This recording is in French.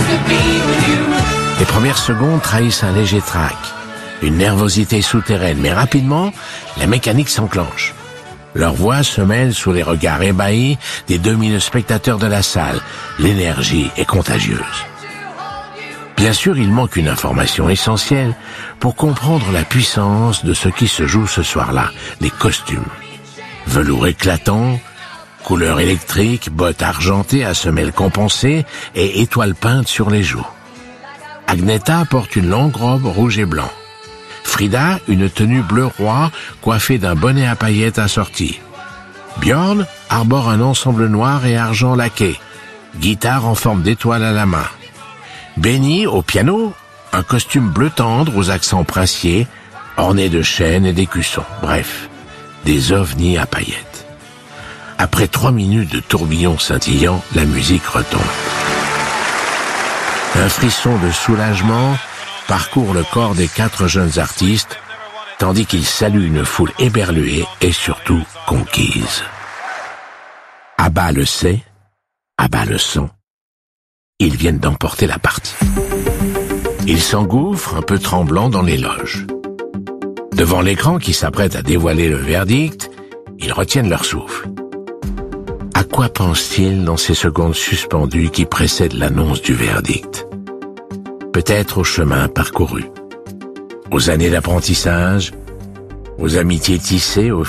Les premières secondes trahissent un léger trac, une nervosité souterraine, mais rapidement, la mécanique s'enclenche. Leurs voix se mêlent sous les regards ébahis des 2000 spectateurs de la salle. L'énergie est contagieuse. Bien sûr, il manque une information essentielle pour comprendre la puissance de ce qui se joue ce soir-là, les costumes. Velours éclatant, couleurs électriques, bottes argentées à semelles compensées et étoiles peintes sur les joues. Agnetha porte une longue robe rouge et blanc. Frida, une tenue bleu roi coiffée d'un bonnet à paillettes assorti. Björn arbore un ensemble noir et argent laqué, guitare en forme d'étoile à la main. Benny, au piano, un costume bleu tendre aux accents princiers, orné de chaînes et d'écussons. Bref, des ovnis à paillettes. Après 3 minutes de tourbillon scintillant, la musique retombe. Un frisson de soulagement parcourt le corps des 4 jeunes artistes, tandis qu'ils saluent une foule éberluée et surtout conquise. ABBA le sait, ABBA le sent. Ils viennent d'emporter la partie. Ils s'engouffrent un peu tremblants dans les loges. Devant l'écran qui s'apprête à dévoiler le verdict, ils retiennent leur souffle. À quoi pensent-ils dans ces secondes suspendues qui précèdent l'annonce du verdict? Peut-être au chemin parcouru, aux années d'apprentissage, aux amitiés tissées au